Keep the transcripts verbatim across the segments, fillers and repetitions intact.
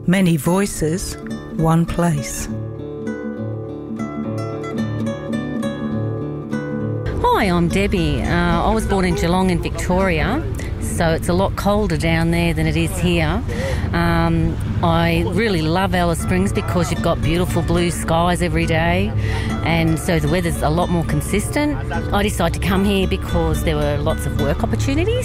Many voices, one place. Hi, I'm Debbie. Uh, I was born in Geelong in Victoria, so it's a lot colder down there than it is here. Um, I really love Alice Springs because you've got beautiful blue skies every day, and so the weather's a lot more consistent. I decided to come here because there were lots of work opportunities,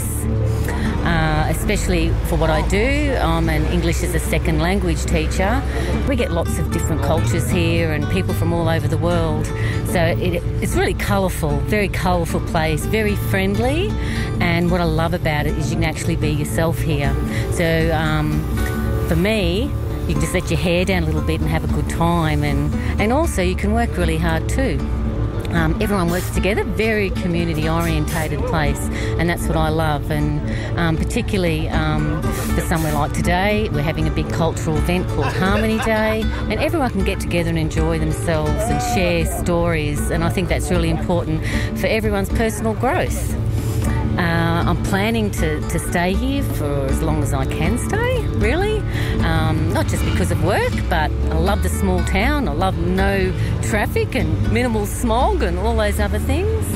uh, especially for what I do. I'm an English as a second language teacher. We get lots of different cultures here and people from all over the world. So it, it's really colourful, very colourful place, very friendly, and what I love about it is you can actually be yourself here. So um, for me, you can just let your hair down a little bit and have a good time, and, and also you can work really hard too. Um, everyone works together, very community-orientated place, and that's what I love. And um, particularly um, for somewhere like today, we're having a big cultural event called Harmony Day, and everyone can get together and enjoy themselves and share stories, and I think that's really important for everyone's personal growth. Uh, I'm planning to, to stay here for as long as I can stay, really. Um, not just because of work, but I love the small town. I love no traffic and minimal smog and all those other things.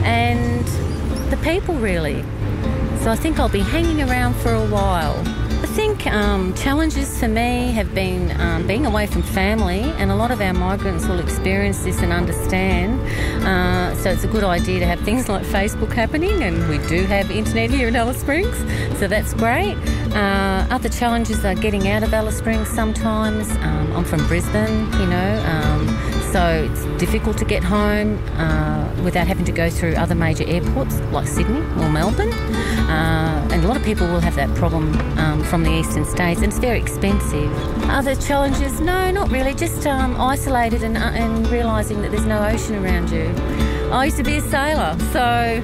And the people, really. So I think I'll be hanging around for a while. I think um, challenges for me have been um, being away from family, and a lot of our migrants will experience this and understand. Uh, so it's a good idea to have things like Facebook happening, and we do have internet here in Alice Springs, so that's great. Uh, other challenges are getting out of Alice Springs sometimes. Um, I'm from Brisbane, you know, um, so it's difficult to get home uh, without having to go through other major airports like Sydney or Melbourne. Uh, and a lot of people will have that problem um, from the eastern states, and it's very expensive. Other challenges? No, not really, just um, isolated and, uh, and realising that there's no ocean around you. I used to be a sailor, so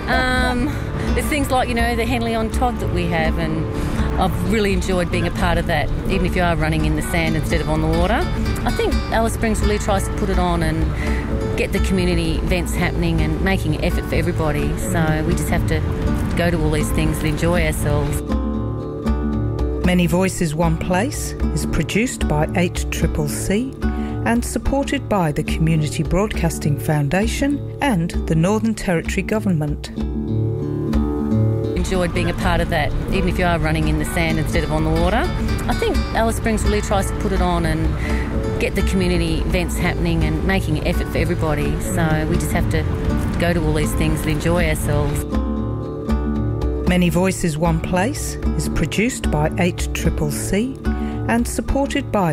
um, there's things like, you know, the Henley on Todd that we have, and I've really enjoyed being a part of that, even if you are running in the sand instead of on the water. I think Alice Springs really tries to put it on and get the community events happening and making an effort for everybody, so we just have to go to all these things and enjoy ourselves. Many Voices, One Place is produced by eight C C C and supported by the Community Broadcasting Foundation and the Northern Territory Government. Enjoyed being a part of that, even if you are running in the sand instead of on the water. I think Alice Springs really tries to put it on and get the community events happening and making an effort for everybody, so we just have to go to all these things and enjoy ourselves. Many Voices, One Place is produced by eight C C C and supported by